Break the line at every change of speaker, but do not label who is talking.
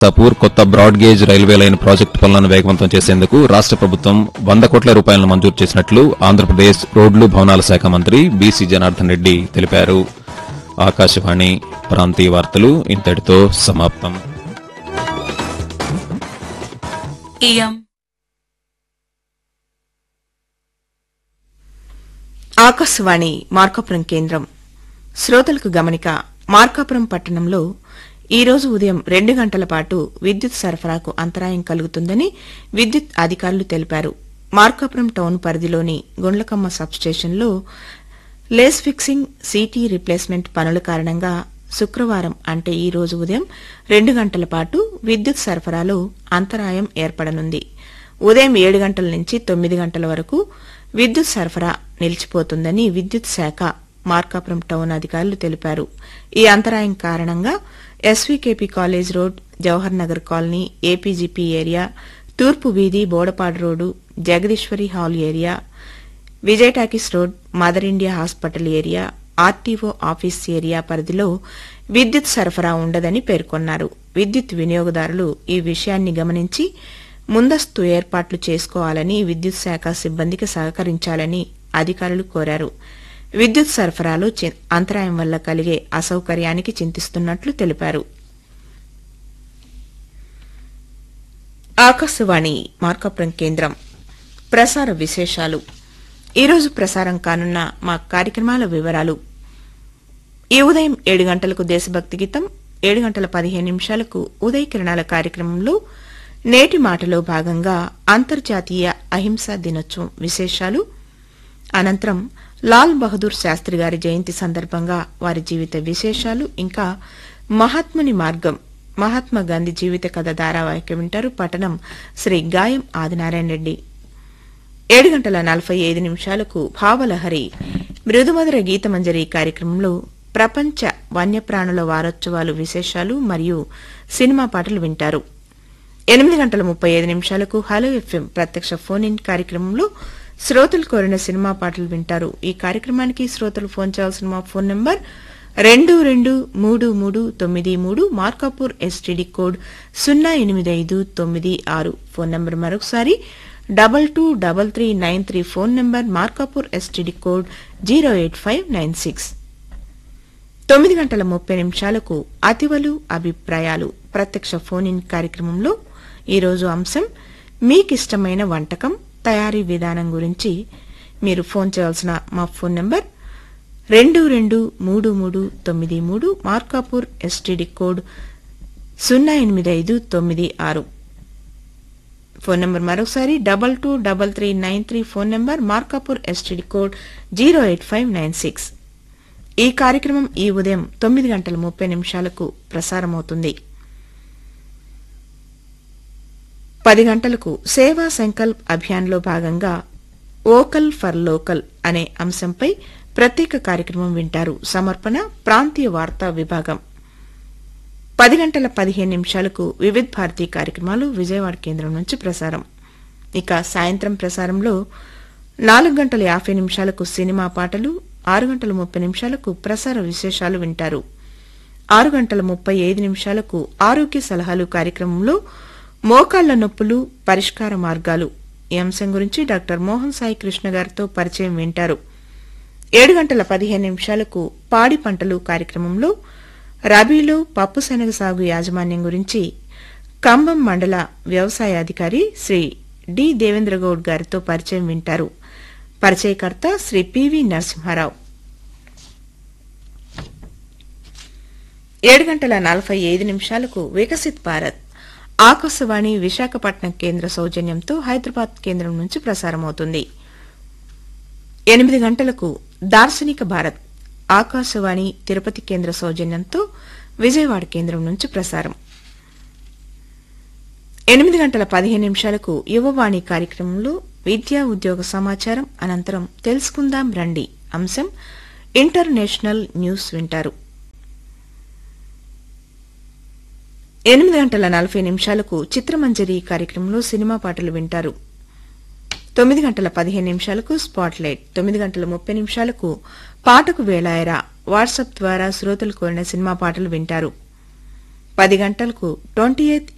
తపూర్ కొత్త broad gauge railway line project పనులను వేగవంతం చేసేందుకు రాష్ట ప్రభుత్వం 100 కోట్ల రూపాయలను మంజూరు చేసినట్లు ఆంధ్రప్రదేశ్ రోడ్లు భవనాల శాఖ మంత్రి బీసీ జనార్దన్ రెడ్డి తెలిపారు. ఆకాశవాణి ప్రాంతీయ వార్తలు ఇంతటితో సమాప్తం.
ఆకాశవాణి మార్కాపురం కేంద్రం. శ్రోతలకు గమనిక. మార్కాపురం పట్టణంలో ఈ రోజు ఉదయం 2 గంటల పాటు విద్యుత్ సరఫరాకు అంతరాయం కలుగుతుందని విద్యుత్ అధికారులు తెలిపారు. మార్కాపురం టౌన్ పరిధిలోని Gundlakamma సబ్స్టేషన్లో Lay's fixing, CT replacement పనుల కారణంగా శుక్రవారం అంటే ఈ రోజు ఉదయం 2 గంటల పాటు విద్యుత్ సరఫరాలో అంతరాయం ఏర్పడనుంది. ఉదయం 7 గంటల నుంచి 9 గంటల వరకు విద్యుత్ సరఫరా నిలిచిపోతుందని విద్యుత్ శాఖ మార్కాపురం టౌన్ అధికారులు తెలిపారు. ఈ అంతరాయం కారణంగా ఎస్వీకేపీ college road, Jawahar Nagar colony, APGP area, తూర్పు వీధి, Bodapadu road, Jagadeeswari hall area, Vijay talkies road, mother India hospital area, RTO office area పరిధిలో విద్యుత్ సరఫరా ఉండదని పేర్కొన్నారు. విద్యుత్ వినియోగదారులు ఈ విషయాన్ని గమనించి ముందస్తు ఏర్పాట్లు చేసుకోవాలని, విద్యుత్ శాఖ సిబ్బందికి సహకరించాలని అధికారులు కోరారు. విద్యుత్ సరఫరాలో అంతరాయం వల్ల కలిగే అసౌకర్యానికి చింతిస్తున్నట్లు తెలిపారు. ఆకాశవాణి మార్కాపురం కేంద్రం. ప్రసార విశేషాలు. ఈరోజు ప్రసారం కానున్న మా కార్యక్రమాల వివరాలు. ఈ ఉదయం 7 గంటలకు దేశభక్తి గీతం, 7 గంటల 15 నిమిషాలకు ఉదయ కిరణాల కార్యక్రమంలో నేటి మాటలో భాగంగా అంతర్జాతీయ అహింసా దినోత్సవం విశేషాలు, అనంతరం లాల్ బహదూర్ శాస్త్రి గారి జయంతి సందర్భంగా వారి జీవిత విశేషాలు, ఇంకా మహాత్ముని మార్గం మహాత్మా గాంధీ జీవిత కథ ధారావాహిక వింటారు. పఠనం శ్రీ గాయం ఆదినారాయణ రెడ్డి. 7 గంటల 45 నిమిషాలకు భావలహరి మృదుమధుర గీతమంజరి కార్యక్రమంలో ప్రపంచ వన్యప్రాణుల వారోత్సవాలు విశేషాలు మరియు సినిమా పాటలు వింటారు. 8 గంటల 35 నిమిషాలకు హలో ఎఫ్ఎం ప్రత్యక్ష ఫోన్ ఇన్ కార్యక్రమంలో శ్రోతలు కోరిన సినిమా పాటలు వింటారు. ఈ కార్యక్రమానికి శ్రోతలు ఫోన్ చేయాల్సిన మా phone number 223393 Markapur STD code 08596. Phone number మరొకసారి 223393 phone number Markapur STD code 08596. 9 గంటల 30 నిమిషాలకు అతివలు అభిప్రాయాలు ప్రత్యక్ష ఫోన్ ఇన్ కార్యక్రమంలో ఈరోజు అంశం మీకిష్టమైన వంటకం తయారీ విధానం గురించి. మీరు ఫోన్ చేయాల్సిన మా phone number 223393 Markapur STD code 08596. Phone number మరొకసారి 223393 phone number Markapur STD code 08596. ఈ కార్యక్రమం ఈ ఉదయం 9 గంటల 30 నిమిషాలకు ప్రసారమవుతుంది. 10 గంటలకు సేవా సంకల్ప్ అభియాన్లో భాగంగా వోకల్ ఫర్ లోకల్ అనే అంశంపై ప్రత్యేక కార్యక్రమం వింటారు. సమర్పణ ప్రాంతీయ వార్తా విభాగం. 10 గంటల 15 నిమిషాలకు వివిధ్ భారతీ కార్యక్రమాలు విజయవాడ కేంద్రం నుంచి ప్రసారం. ఇక సాయంత్రం ప్రసారంలో 4 గంటల 50 నిమిషాలకు సినిమా పాటలు, 6 గంటల 30 నిమిషాలకు ప్రసార విశేషాలు వింటారు. 6 గంటల 35 నిమిషాలకు ఆరోగ్య సలహాలు కార్యక్రమంలో మోకాళ్ల నొప్పులు పరిష్కార మార్గాలు ఈ అంశం గురించి డాక్టర్ మోహన్ సాయి కృష్ణ గారితో పరిచయం వింటారు. 7 గంటల 15 నిమిషాలకు పాడి పంటలు కార్యక్రమంలో రబీలో పప్పు శనగ సాగు యాజమాన్యం గురించి కంబం మండల వ్యవసాయ అధికారి శ్రీ డి దేవేంద్రగౌడ్ గారితో పరిచయం వింటారు. పరిచయకర్త శ్రీ పివి నరసింహారావు. 7 గంటల 45 నిమిషాలకు వికసిత్ భారత్ ఆకాశవాణి విశాఖపట్నం కేంద్ర సౌజన్యంతో హైదరాబాద్ కేంద్రం నుంచి ప్రసారమవుతుంది. 8 గంటలకు దార్శనిక భారత్ ఆకాశవాణి తిరుపతి కేంద్ర సౌజన్యంతో విజయవాడ కేంద్రం నుంచి ప్రసారం. 8 గంటల 15 నిమిషాలకు యువవాణి కార్యక్రమంలో విద్యా ఉద్యోగ సమాచారం, అనంతరం తెలుసుకుందాం రండి అంశం ఇంటర్నేషనల్ న్యూస్ వింటారు. 8 గంటల 40 నిమిషాలకు చిత్రమంజరి కార్యక్రమంలో సినిమా పాటలు వింటారు. 9 గంటల 15 నిమిషాలకు స్పాట్ లైట్, 9 గంటల 30 నిమిషాలకు పాటకు వేళాయరా వాట్సాప్ ద్వారా శ్రోతలు కోరిన సినిమా పాటలు వింటారు. 10 గంటలకు 28